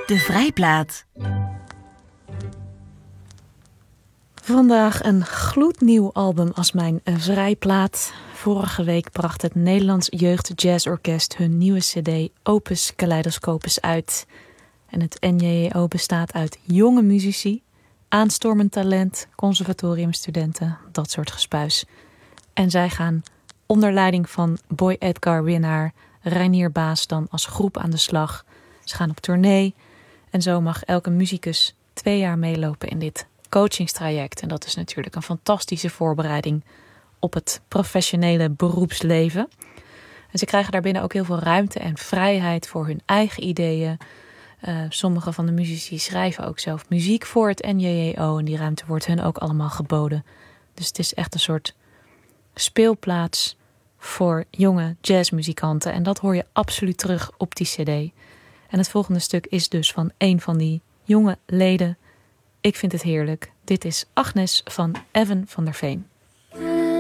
De Vrijplaat. Vandaag een gloednieuw album als mijn Vrijplaat. Vorige week bracht het Nederlands Jeugd Jazzorkest hun nieuwe cd Opus Kaleidoscopus uit. En het NJEO bestaat uit jonge muzici, aanstormend talent, conservatoriumstudenten, dat soort gespuis. En zij gaan onder leiding van Boy Edgar-winnaar Reinier Baas dan als groep aan de slag. Ze gaan op tournee en zo mag elke muzikus 2 jaar meelopen in dit coachingstraject. En dat is natuurlijk een fantastische voorbereiding op het professionele beroepsleven. En ze krijgen daarbinnen ook heel veel ruimte en vrijheid voor hun eigen ideeën. Sommige van de muzici schrijven ook zelf muziek voor het NJEO en die ruimte wordt hun ook allemaal geboden. Dus het is echt een soort speelplaats voor jonge jazzmuzikanten. En dat hoor je absoluut terug op die cd. En het volgende stuk is dus van een van die jonge leden. Ik vind het heerlijk. Dit is Agnes van Evan van der Veen.